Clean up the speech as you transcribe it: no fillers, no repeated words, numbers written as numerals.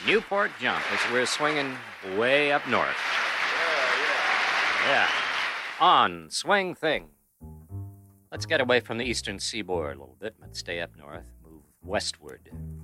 Newport Jump as we're swinging way up north. Yeah. On, swing thing. Let's get away from the eastern seaboard a little bit, but stay up north, move westward.